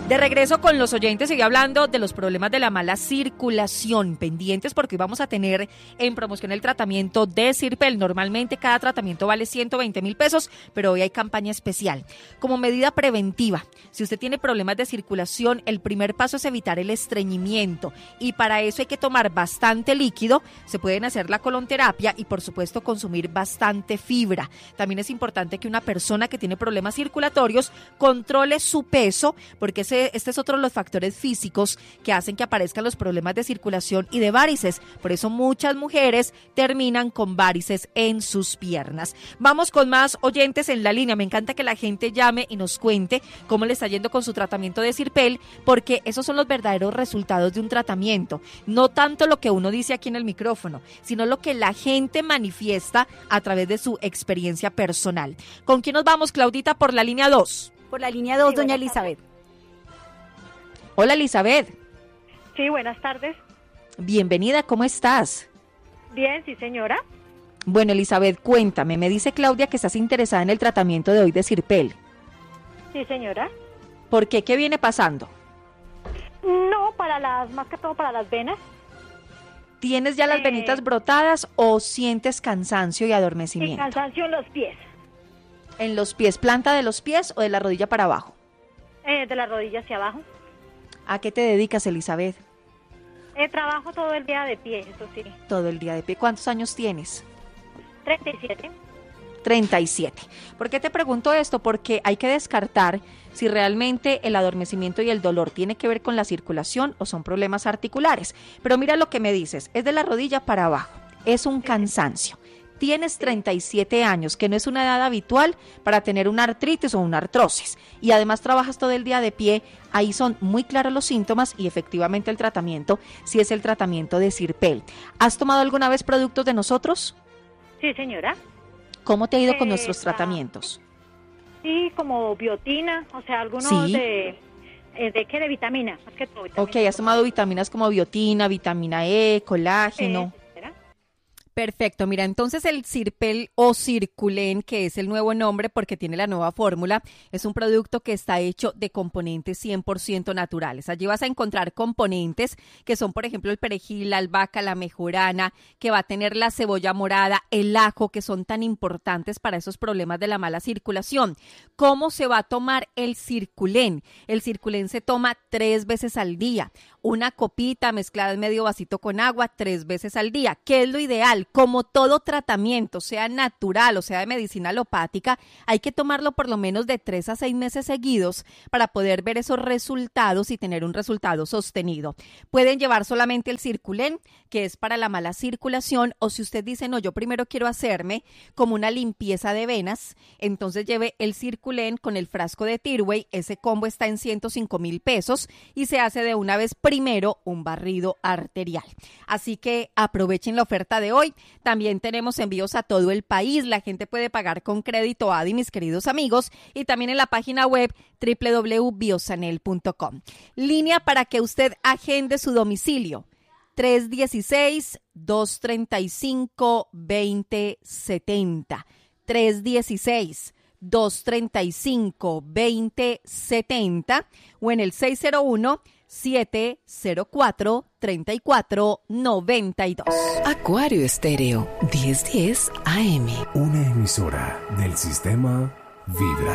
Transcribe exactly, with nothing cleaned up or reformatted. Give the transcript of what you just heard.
De regreso con los oyentes, sigue hablando de los problemas de la mala circulación, pendientes porque hoy vamos a tener en promoción el tratamiento de Zirpel. Normalmente cada tratamiento vale ciento veinte mil pesos, pero hoy hay campaña especial. Como medida preventiva, si usted tiene problemas de circulación, el primer paso es evitar el estreñimiento y para eso hay que tomar bastante líquido, se pueden hacer la colonterapia y por supuesto consumir bastante fibra. También es importante que una persona que tiene problemas circulatorios controle su peso porque ese Este es otro de los factores físicos que hacen que aparezcan los problemas de circulación y de varices. Por eso muchas mujeres terminan con varices en sus piernas. Vamos con más oyentes en la línea. Me encanta que la gente llame y nos cuente cómo le está yendo con su tratamiento de Zirpel, porque esos son los verdaderos resultados de un tratamiento. No tanto lo que uno dice aquí en el micrófono, sino lo que la gente manifiesta a través de su experiencia personal. ¿Con quién nos vamos, Claudita, por la línea dos? Por la línea dos, sí, doña Elizabeth. Hola, Elizabeth. Sí, buenas tardes. Bienvenida, ¿cómo estás? Bien, sí, señora. Bueno, Elizabeth, cuéntame, me dice Claudia que estás interesada en el tratamiento de hoy de Zirpel. Sí, señora. ¿Por qué? ¿Qué viene pasando? No, para las, más que todo para las venas. ¿Tienes ya las Eh, venitas brotadas o sientes cansancio y Y adormecimiento? cansancio en los pies. ¿En los pies, planta de los pies o de la rodilla para abajo? Eh, de la rodilla hacia abajo. ¿A qué te dedicas, Elizabeth? Eh, trabajo todo el día de pie, eso sí. Todo el día de pie. ¿Cuántos años tienes? treinta y siete. treinta y siete. ¿Por qué te pregunto esto? Porque hay que descartar si realmente el adormecimiento y el dolor tiene que ver con la circulación o son problemas articulares. Pero mira lo que me dices, es de la rodilla para abajo, es un cansancio. Tienes treinta y siete años, que no es una edad habitual para tener una artritis o una artrosis. Y además trabajas todo el día de pie, ahí son muy claros los síntomas y efectivamente el tratamiento, si es el tratamiento de Zirpel. ¿Has tomado alguna vez productos de nosotros? Sí, señora. ¿Cómo te ha ido con Eh, nuestros ah, tratamientos? Sí, como biotina, o sea, algunos Sí. de... eh, ¿De qué? De vitamina, más que todo. Vitamina. Ok, has tomado vitaminas como biotina, vitamina E, colágeno. Eh, señora. Perfecto, mira, entonces el Zirpel o Circulen, que es el nuevo nombre porque tiene la nueva fórmula, es un producto que está hecho de componentes cien por ciento naturales. Allí vas a encontrar componentes que son, por ejemplo, el perejil, la albahaca, la mejorana, que va a tener la cebolla morada, el ajo, que son tan importantes para esos problemas de la mala circulación. ¿Cómo se va a tomar el Circulen? El Circulen se toma tres veces al día, una copita mezclada en medio vasito con agua tres veces al día. ¿Qué es lo ideal? Como todo tratamiento, sea natural o sea de medicina alopática, hay que tomarlo por lo menos de tres a seis meses seguidos para poder ver esos resultados y tener un resultado sostenido. Pueden llevar solamente el Circulen, que es para la mala circulación, o si usted dice, no, yo primero quiero hacerme como una limpieza de venas, entonces lleve el Circulen con el frasco de Tirway. Ese combo está en ciento cinco mil pesos y se hace de una vez primero un barrido arterial. Así que aprovechen la oferta de hoy. También tenemos envíos a todo el país. La gente puede pagar con crédito A D I, mis queridos amigos, y también en la página web doble u doble u doble u punto biosanel punto com. Línea para que usted agende su domicilio. tres uno seis, dos tres cinco, dos cero siete cero. tres uno seis, dos tres cinco, dos cero siete cero o en el seis cero uno, siete cero cuatro, tres cuatro nueve dos. Acuario Estéreo, diez diez A M. Una emisora del sistema Vibra.